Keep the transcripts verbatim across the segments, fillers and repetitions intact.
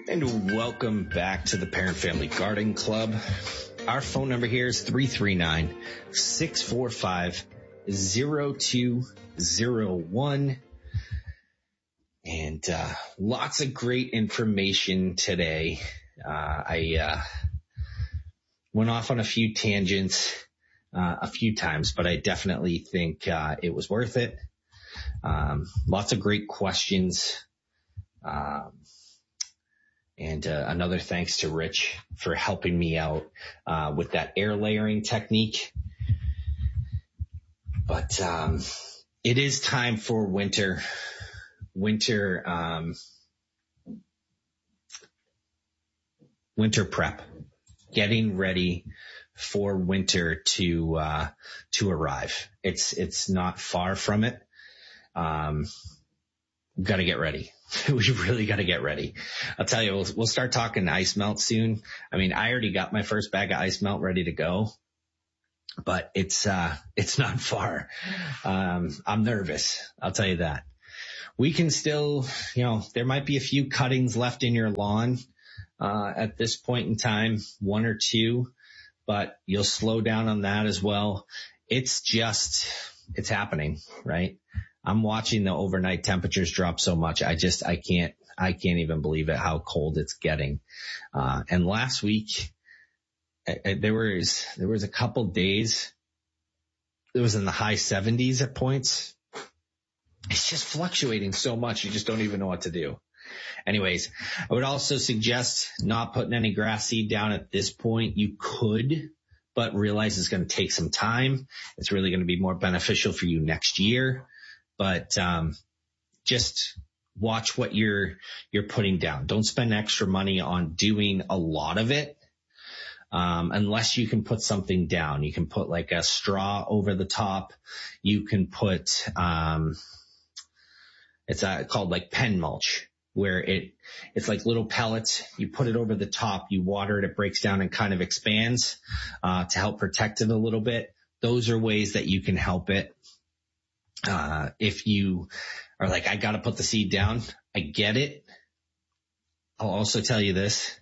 And welcome back to the Parent Family Garden Club. Our phone number here is three three nine, six four five, zero two zero one. And uh, lots of great information today. Uh, I uh, went off on a few tangents uh, a few times, but I definitely think uh, it was worth it. Um, lots of great questions. Um, and uh, another thanks to Rich for helping me out uh, with that air layering technique. But um, it is time for winter. Winter, um, winter prep, getting ready for winter to, uh, to arrive. It's, it's not far from it. Um, got to get ready. We really got to get ready. I'll tell you, we'll, we'll start talking ice melt soon. I mean, I already got my first bag of ice melt ready to go, but it's, uh, it's not far. Um, I'm nervous. I'll tell you that. We can still, you know, there might be a few cuttings left in your lawn uh, at this point in time, one or two, but you'll slow down on that as well. It's just, it's happening, right? I'm watching the overnight temperatures drop so much. I just, I can't, I can't even believe it, how cold it's getting. Uh, and last week, I, I, there was, there was a couple days, it was in the high seventies at points. It's just fluctuating so much, you just don't even know what to do. Anyways, I would also suggest not putting any grass seed down at this point. You could, but realize it's going to take some time. It's really going to be more beneficial for you next year. But um just watch what you're you're putting down. Don't spend extra money on doing a lot of it. Um, unless you can put something down. You can put like a straw over the top. You can put, um, it's uh, called like pen mulch, where it, it's like little pellets. You put it over the top, you water it, it breaks down and kind of expands, uh, to help protect it a little bit. Those are ways that you can help it. Uh, if you are like, I gotta put the seed down, I get it. I'll also tell you this.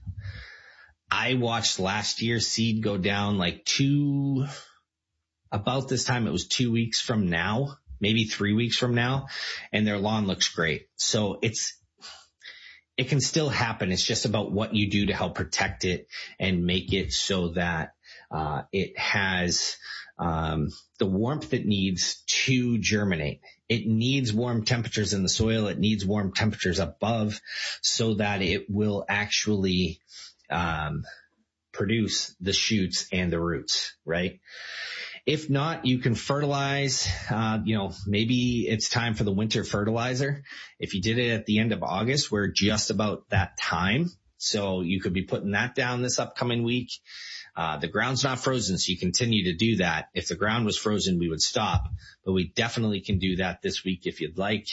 I watched last year's seed go down like two, about this time it was two weeks from now, maybe three weeks from now, and their lawn looks great. So it's, it can still happen. It's just about what you do to help protect it and make it so that, uh, it has, um, the warmth it needs to germinate. It needs warm temperatures in the soil. It needs warm temperatures above so that it will actually, um, produce the shoots and the roots, right? If not, you can fertilize, uh, you know, maybe it's time for the winter fertilizer. If you did it at the end of August, we're just about that time. So you could be putting that down this upcoming week. Uh, the ground's not frozen, so you continue to do that. If the ground was frozen, we would stop, but we definitely can do that this week if you'd like.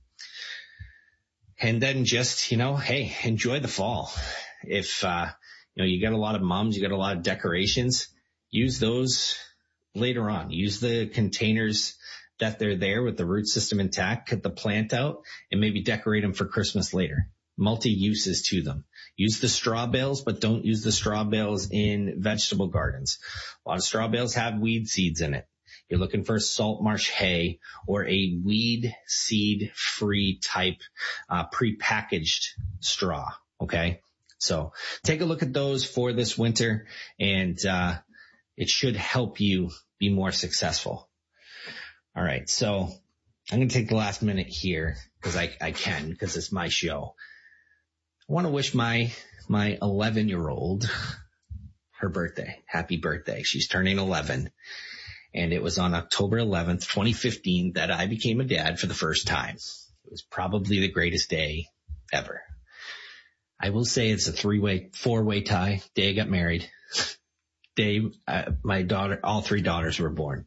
And then just, you know, hey, enjoy the fall. If, uh, you know, you got a lot of mums, you got a lot of decorations, use those later on. Use the containers that they're there with the root system intact, cut the plant out, and maybe decorate them for Christmas later. Multi-uses to them. Use the straw bales, but don't use the straw bales in vegetable gardens. A lot of straw bales have weed seeds in it. You're looking for a salt marsh hay or a weed seed free type, uh, prepackaged straw. Okay. So take a look at those for this winter, and, uh, it should help you be more successful. All right. So I'm going to take the last minute here because I, I can, because it's my show. I want to wish my, my eleven year old her birthday. Happy birthday. She's turning eleven. And it was on October eleventh, twenty fifteen that I became a dad for the first time. It was probably the greatest day ever. I will say it's a three-way, four-way tie. Day I got married. Day uh, my daughter, all three daughters were born.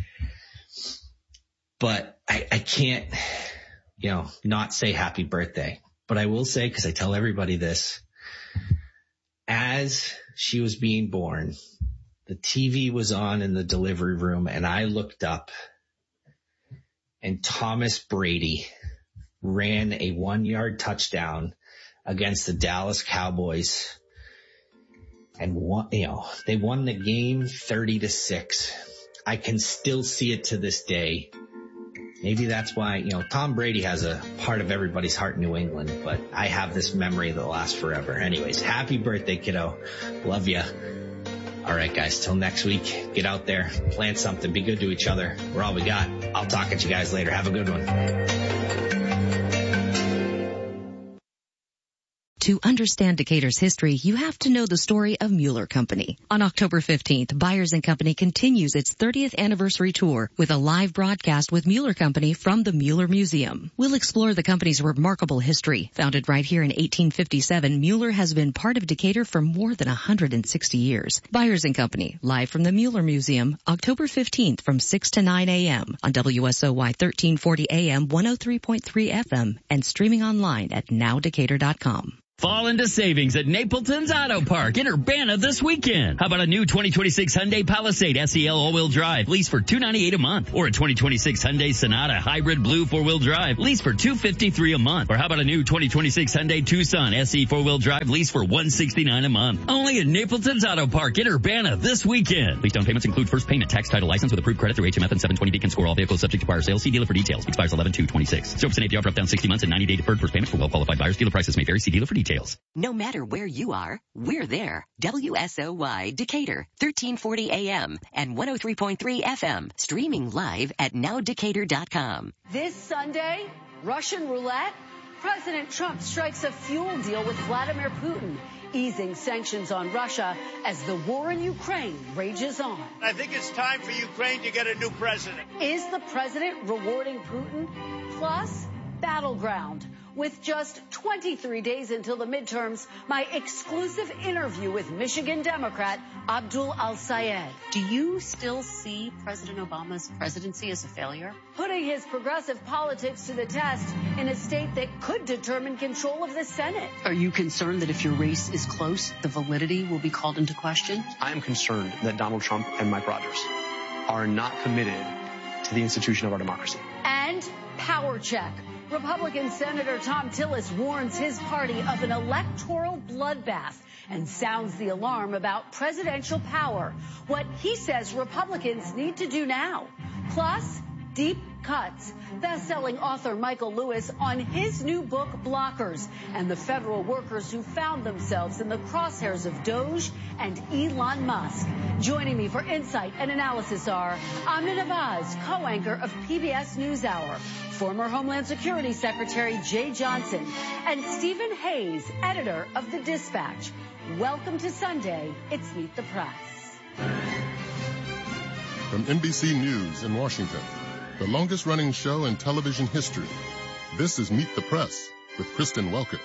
But I, I can't, you know, not say happy birthday. But I will say, because I tell everybody this, as she was being born, the T V was on in the delivery room, and I looked up, and Thomas Brady ran a one-yard touchdown against the Dallas Cowboys and won, you know, they won the game thirty to six. I can still see it to this day. Maybe that's why, you know, Tom Brady has a part of everybody's heart in New England, but I have this memory that lasts forever. Anyways, happy birthday, kiddo. Love ya. All right, guys, till next week, get out there, plan something, be good to each other. We're all we got. I'll talk at you guys later. Have a good one. To understand Decatur's history, you have to know the story of Mueller Company. On October fifteenth, Byers and Company continues its thirtieth anniversary tour with a live broadcast with Mueller Company from the Mueller Museum. We'll explore the company's remarkable history. Founded right here in eighteen fifty-seven, Mueller has been part of Decatur for more than one hundred sixty years. Byers and Company, live from the Mueller Museum, October fifteenth from six to nine a.m. on W S O Y thirteen forty A M, one oh three point three F M, and streaming online at now decatur dot com. Fall into savings at Napleton's Auto Park in Urbana this weekend. How about a new twenty twenty-six Hyundai Palisade S E L all-wheel drive, lease for two hundred ninety-eight dollars a month, or a twenty twenty-six Hyundai Sonata Hybrid Blue four-wheel drive, lease for two hundred fifty-three dollars a month. Or how about a new twenty twenty-six Hyundai Tucson S E four-wheel drive, lease for one hundred sixty-nine dollars a month. Only at Napleton's Auto Park in Urbana this weekend. Lease down payments include first payment, tax, title, license with approved credit through H M F and seven twenty Beacon Score. All vehicles subject to prior sales. See dealer for details. Expires eleven two twenty-six. Soaps and A P R drop down sixty months and ninety day deferred first payment for well-qualified buyers. Dealer prices may vary. See dealer for details. No matter No matter where you are, we're there. W S O Y Decatur, thirteen forty A M and one oh three point three F M. Streaming live at now decatur dot com. This Sunday, Russian roulette. President Trump strikes a fuel deal with Vladimir Putin, easing sanctions on Russia as the war in Ukraine rages on. I think it's time for Ukraine to get a new president. Is the president rewarding Putin? Plus, battleground. With just twenty-three days until the midterms, my exclusive interview with Michigan Democrat Abdul Al-Sayed. Do you still see President Obama's presidency as a failure? Putting his progressive politics to the test in a state that could determine control of the Senate. Are you concerned that if your race is close, the validity will be called into question? I am concerned that Donald Trump and Mike Rogers are not committed to the institution of our democracy. And power check. Republican Senator Thom Tillis warns his party of an electoral bloodbath and sounds the alarm about presidential power. What he says Republicans need to do now. Plus, deep cuts. Best-selling author Michael Lewis on his new book, Blockers, and the federal workers who found themselves in the crosshairs of Doge and Elon Musk. Joining me for insight and analysis are Amin Abbas, co-anchor of P B S NewsHour, former Homeland Security Secretary Jay Johnson, and Stephen Hayes, editor of The Dispatch. Welcome to Sunday. It's Meet the Press. From N B C News in Washington, the longest-running show in television history, this is Meet the Press with Kristen Welker.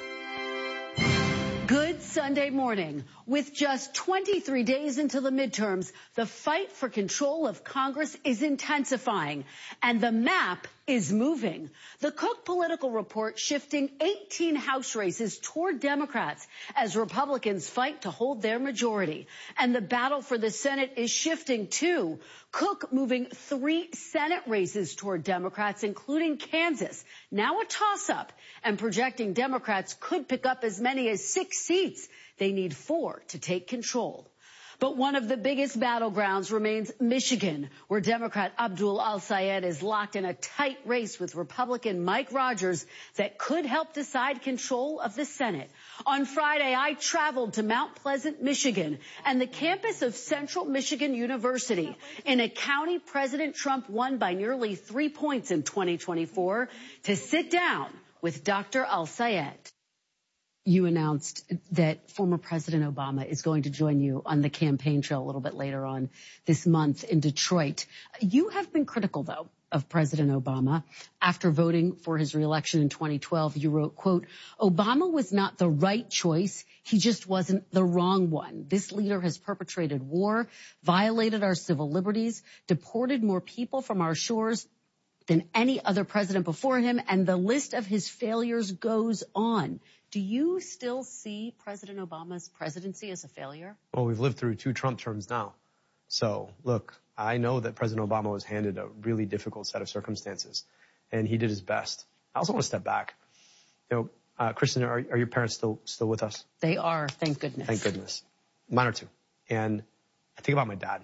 Good Sunday morning. With just twenty-three days until the midterms, the fight for control of Congress is intensifying, and the map is moving. The Cook Political Report shifting eighteen House races toward Democrats as Republicans fight to hold their majority. And the battle for the Senate is shifting too. Cook moving three Senate races toward Democrats, including Kansas, now a toss-up, and projecting Democrats could pick up as many as six seats. They need four to take control. But one of the biggest battlegrounds remains Michigan, where Democrat Abdul Al-Sayed is locked in a tight race with Republican Mike Rogers that could help decide control of the Senate. On Friday, I traveled to Mount Pleasant, Michigan, and the campus of Central Michigan University, in a county President Trump won by nearly three points in twenty twenty-four, to sit down with Doctor Al-Sayed. You announced that former President Obama is going to join you on the campaign trail a little bit later on this month in Detroit. You have been critical, though, of President Obama. After voting for his reelection in twenty twelve, you wrote, quote, Obama was not the right choice. He just wasn't the wrong one. This leader has perpetrated war, violated our civil liberties, deported more people from our shores than any other president before him, and the list of his failures goes on. Do you still see President Obama's presidency as a failure? Well, we've lived through two Trump terms now. So, look, I know that President Obama was handed a really difficult set of circumstances, and he did his best. I also want to step back. You know, Uh, Kristen, are, are your parents still still with us? They are, thank goodness. Thank goodness. Mine are too. And I think about my dad.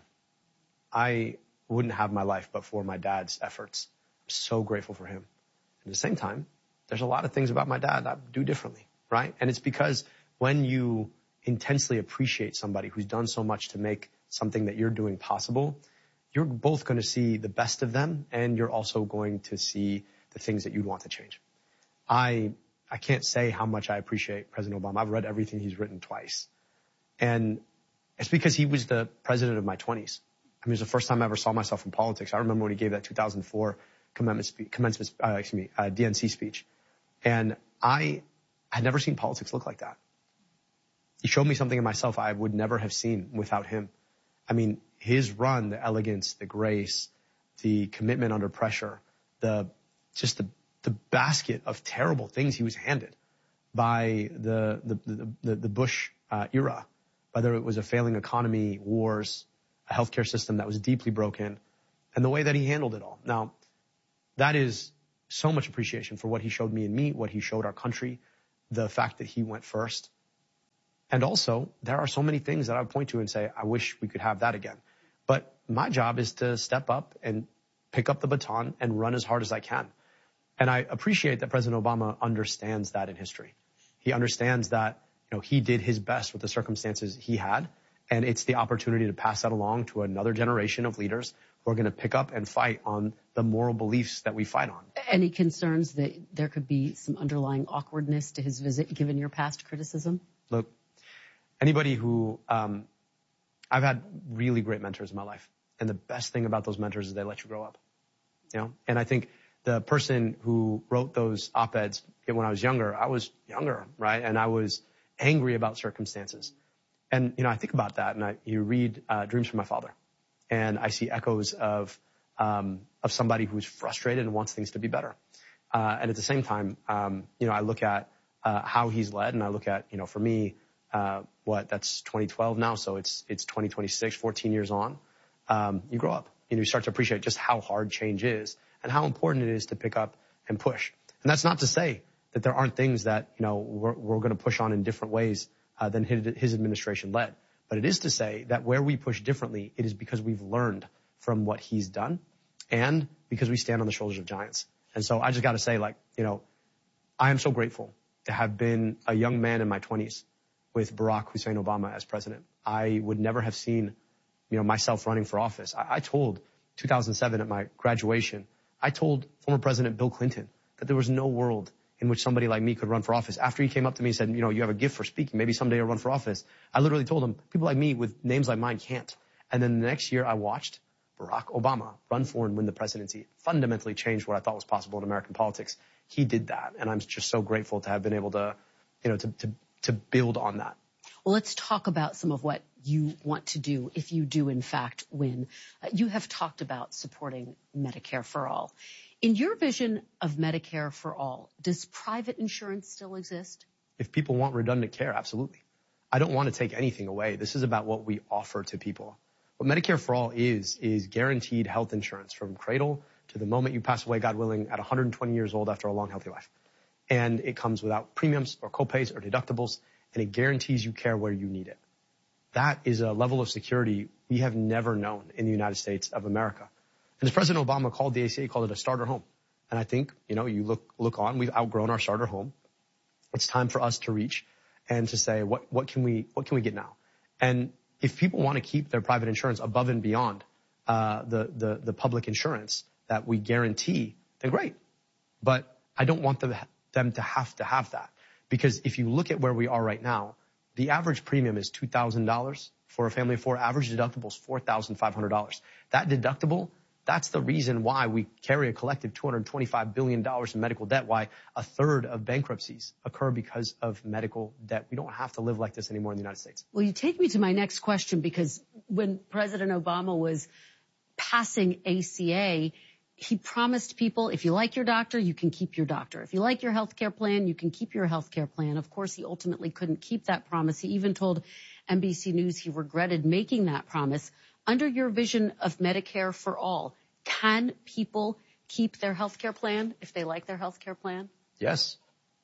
I wouldn't have my life but for my dad's efforts. I'm so grateful for him. At the same time, there's a lot of things about my dad that I do differently, right? And it's because when you intensely appreciate somebody who's done so much to make something that you're doing possible, you're both going to see the best of them, and you're also going to see the things that you'd want to change. I I can't say how much I appreciate President Obama. I've read everything he's written twice. And it's because he was the president of my twenties. I mean, it was the first time I ever saw myself in politics. I remember when he gave that two thousand four commencement, commencement uh, excuse me, uh, D N C speech. And I had never seen politics look like that. He showed me something in myself I would never have seen without him. I mean, his run, the elegance, the grace, the commitment under pressure, the just the the basket of terrible things he was handed by the the the, the, the Bush uh, era, whether it was a failing economy, wars, a healthcare system that was deeply broken, and the way that he handled it all. Now, that is so much appreciation for what he showed me and me, what he showed our country, the fact that he went first. And also, there are so many things that I would point to and say, I wish we could have that again. But my job is to step up and pick up the baton and run as hard as I can. And I appreciate that President Obama understands that in history. He understands that, you know, he did his best with the circumstances he had. And it's the opportunity to pass that along to another generation of leaders who are going to pick up and fight on the moral beliefs that we fight on. Any concerns that there could be some underlying awkwardness to his visit, given your past criticism? Look, anybody who, um, I've had really great mentors in my life. And the best thing about those mentors is they let you grow up. You know, and I think the person who wrote those op-eds when I was younger, I was younger, right? And I was angry about circumstances. And, you know, I think about that and I, you read uh, Dreams from My Father and I see echoes of, um, of somebody who's frustrated and wants things to be better. Uh, and at the same time, um, you know, I look at uh, how he's led and I look at, you know, for me, uh, what that's twenty twelve now. So it's, it's twenty twenty-six, fourteen years on. Um, you grow up, you know, you start to appreciate just how hard change is and how important it is to pick up and push. And that's not to say that there aren't things that, you know, we're, we're going to push on in different ways uh, than his, his administration led. But it is to say that where we push differently, it is because we've learned from what he's done and because we stand on the shoulders of giants. And so I just got to say, like, you know, I am so grateful to have been a young man in my twenties with Barack Hussein Obama as president. I would never have seen, you know, myself running for office. I, I told two thousand seven at my graduation, I told former President Bill Clinton that there was no world in which somebody like me could run for office. After he came up to me and said, you know, you have a gift for speaking. Maybe someday you'll run for office. I literally told him, people like me with names like mine can't. And then the next year I watched Barack Obama run for and win the presidency. It fundamentally changed what I thought was possible in American politics. He did that. And I'm just so grateful to have been able to, you know, to, to, to build on that. Well, let's talk about some of what you want to do if you do, in fact, win. Uh, you have talked about supporting Medicare for all. In your vision of Medicare for all, does private insurance still exist? If people want redundant care, absolutely. I don't want to take anything away. This is about what we offer to people. What Medicare for all is, is guaranteed health insurance from cradle to the moment you pass away, God willing, at one hundred twenty years old after a long, healthy life. And it comes without premiums or copays or deductibles, and it guarantees you care where you need it. That is a level of security we have never known in the United States of America. And as President Obama called the A C A, he called it a starter home. And I think, you know, you look, look on, we've outgrown our starter home. It's time for us to reach and to say, what, what can we, what can we get now? And if people want to keep their private insurance above and beyond, uh, the, the, the public insurance that we guarantee, then great. But I don't want them, them to have to have that. Because if you look at where we are right now, the average premium is two thousand dollars for a family of four. Average deductible is four thousand five hundred dollars. That deductible, that's the reason why we carry a collective two hundred twenty-five billion dollars in medical debt, why a third of bankruptcies occur because of medical debt. We don't have to live like this anymore in the United States. Well, you take me to my next question, because when President Obama was passing A C A, he promised people, if you like your doctor, you can keep your doctor. If you like your health care plan, you can keep your health care plan. Of course, he ultimately couldn't keep that promise. He even told N B C News he regretted making that promise. Under your vision of Medicare for all, can people keep their health care plan if they like their health care plan? Yes.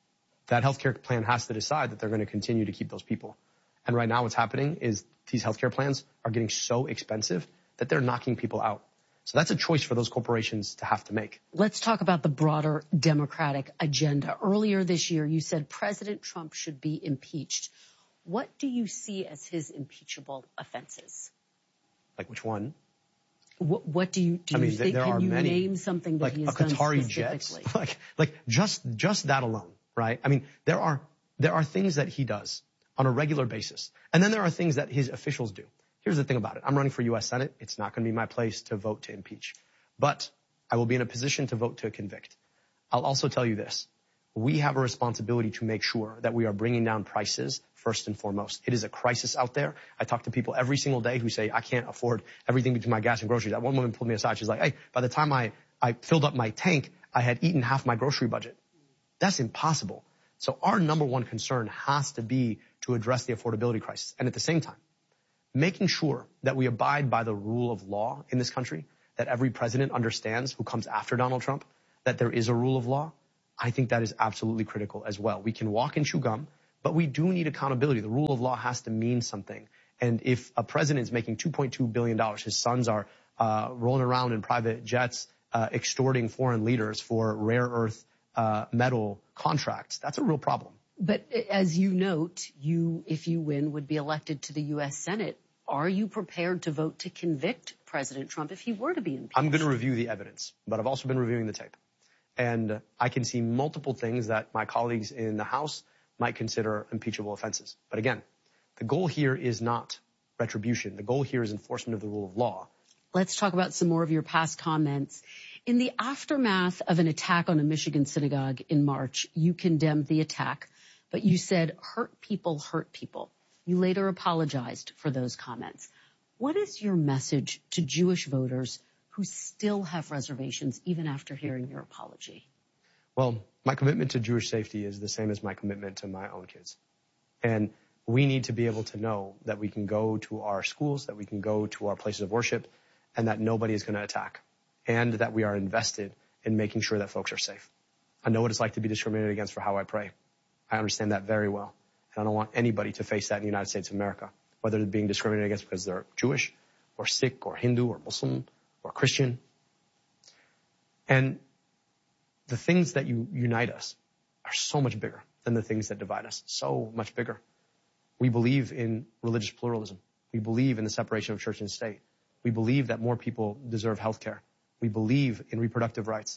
that healthcare plan has to decide that they're going to continue to keep those people. And right now what's happening is these healthcare plans are getting so expensive that they're knocking people out. So that's a choice for those corporations to have to make. Let's talk about the broader Democratic agenda. Earlier this year, you said President Trump should be impeached. What do you see as his impeachable offenses? Like which one? What, what do you do? I mean, you think, there can are you many, name something that like he has a done Qatari specifically? jets, like like just just that alone, right? I mean, there are there are things that he does on a regular basis, and then there are things that his officials do. Here's the thing about it. I'm running for U S Senate. It's not going to be my place to vote to impeach, but I will be in a position to vote to convict. I'll also tell you this. We have a responsibility to make sure that we are bringing down prices first and foremost. It is a crisis out there. I talk to people every single day who say, I can't afford everything between my gas and groceries. That one woman pulled me aside. She's like, hey, by the time I, I filled up my tank, I had eaten half my grocery budget. That's impossible. So our number one concern has to be to address the affordability crisis. And at the same time, making sure that we abide by the rule of law in this country, that every president understands who comes after Donald Trump, that there is a rule of law. I think that is absolutely critical as well. We can walk and chew gum, but we do need accountability. The rule of law has to mean something. And if a president is making two point two billion dollars, his sons are uh, rolling around in private jets, uh, extorting foreign leaders for rare earth uh, metal contracts, that's a real problem. But as you note, you, if you win, would be elected to the U S Senate. Are you prepared to vote to convict President Trump if he were to be impeached? I'm going to review the evidence, but I've also been reviewing the tape. And I can see multiple things that my colleagues in the House might consider impeachable offenses. But again, the goal here is not retribution. The goal here is enforcement of the rule of law. Let's talk about some more of your past comments. In the aftermath of an attack on a Michigan synagogue in March, you condemned the attack, but you said hurt people hurt people. You later apologized for those comments. What is your message to Jewish voters who still have reservations even after hearing your apology? Well, my commitment to Jewish safety is the same as my commitment to my own kids. And we need to be able to know that we can go to our schools, that we can go to our places of worship, and that nobody is going to attack, and that we are invested in making sure that folks are safe. I know what it's like to be discriminated against for how I pray. I understand that very well. And I don't want anybody to face that in the United States of America, whether they're being discriminated against because they're Jewish or Sikh or Hindu or Muslim or Christian. And the things that you unite us are so much bigger than the things that divide us, so much bigger. We believe in religious pluralism. We believe in the separation of church and state. We believe that more people deserve health care. We believe in reproductive rights.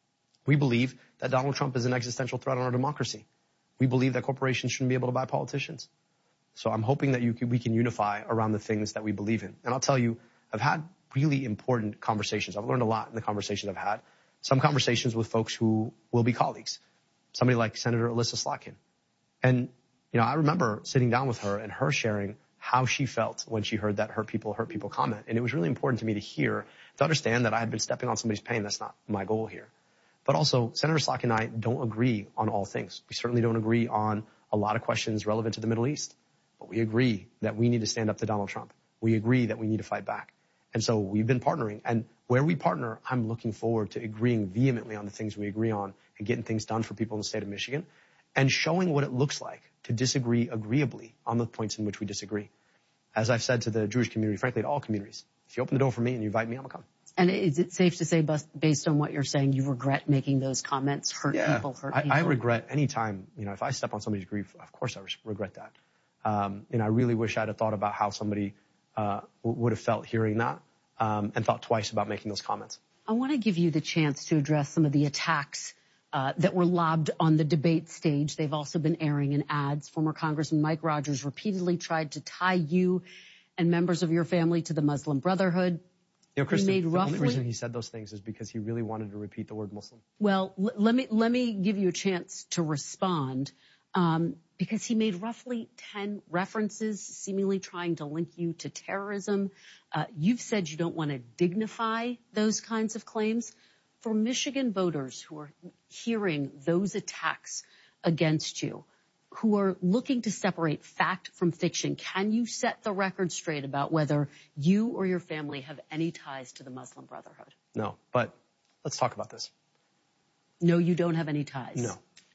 We believe that Donald Trump is an existential threat on our democracy. We believe that corporations shouldn't be able to buy politicians. So I'm hoping that you can, we can unify around the things that we believe in. And I'll tell you, I've had really important conversations. I've learned a lot in the conversations I've had. Some conversations with folks who will be colleagues. Somebody like Senator Alyssa Slotkin. And, you know, I remember sitting down with her and her sharing how she felt when she heard that hurt people, hurt people comment. And it was really important to me to hear, to understand that I had been stepping on somebody's pain. That's not my goal here. But also, Senator Slotkin and I don't agree on all things. We certainly don't agree on a lot of questions relevant to the Middle East. But we agree that we need to stand up to Donald Trump. We agree that we need to fight back. And so we've been partnering. And where we partner, I'm looking forward to agreeing vehemently on the things we agree on and getting things done for people in the state of Michigan and showing what it looks like to disagree agreeably on the points in which we disagree. As I've said to the Jewish community, frankly, to all communities, if you open the door for me and you invite me, I'm going to come. And is it safe to say, based on what you're saying, you regret making those comments, hurt yeah, people, hurt I, people? I regret any time, you know, if I step on somebody's grief, of course I regret that. Um, and I really wish I'd have thought about how somebody uh, w- would have felt hearing that um, and thought twice about making those comments. I want to give you the chance to address some of the attacks uh, that were lobbed on the debate stage. They've also been airing in ads. Former Congressman Mike Rogers repeatedly tried to tie you and members of your family to the Muslim Brotherhood. You know, Kristen, the roughly, only reason he said those things is because he really wanted to repeat the word Muslim. Well, l- let me let me give you a chance to respond, um, because he made roughly ten references, seemingly trying to link you to terrorism. Uh, you've said you don't want to dignify those kinds of claims. For Michigan voters who are hearing those attacks against you, who are looking to separate fact from fiction, can you set the record straight about whether you or your family have any ties to the Muslim Brotherhood? No, but let's talk about this. No, you don't have any ties? No.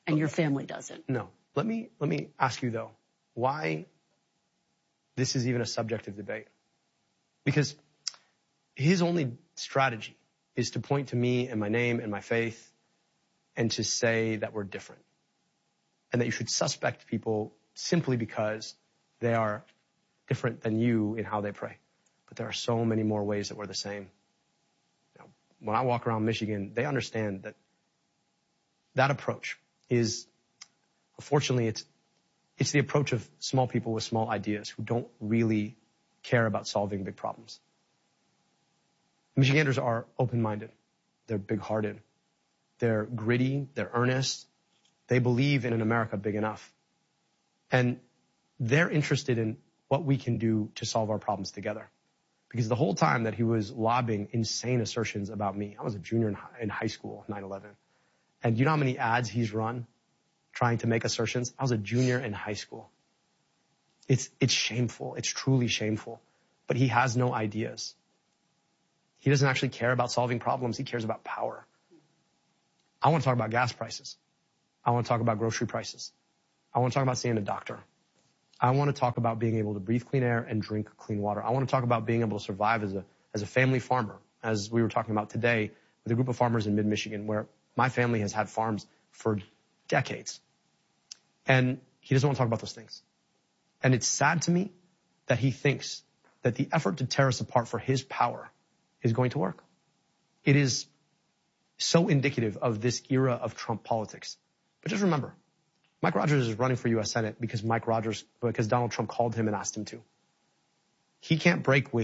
and your family doesn't. No. Let me, let me ask you though, why this is even a subject of debate. Because his only strategy is to point to me and my name and my faith and to say that we're different. And that you should suspect people simply because they are different than you in how they pray. But there are so many more ways that we're the same. Now, when I walk around Michigan, they understand that that approach is, unfortunately, it's, it's the approach of small people with small ideas who don't really care about solving big problems. Michiganders are open-minded. They're big-hearted. They're gritty. They're earnest. They believe in an America big enough. And they're interested in what we can do to solve our problems together. Because the whole time that he was lobbing insane assertions about me, I was a junior in high, in high school, nine eleven. And you know how many ads he's run trying to make assertions? I was a junior in high school. It's, it's shameful. It's truly shameful. But he has no ideas. He doesn't actually care about solving problems. He cares about power. I want to talk about gas prices. I want to talk about grocery prices. I want to talk about seeing a doctor. I want to talk about being able to breathe clean air and drink clean water. I want to talk about being able to survive as a, as a family farmer, as we were talking about today with a group of farmers in mid-Michigan, where my family has had farms for decades. And he doesn't want to talk about those things. And it's sad to me that he thinks that the effort to tear us apart for his power is going to work. It is so indicative of this era of Trump politics. But just remember, Mike Rogers is running for U S Senate because Mike Rogers, because Donald Trump called him and asked him to. He can't break with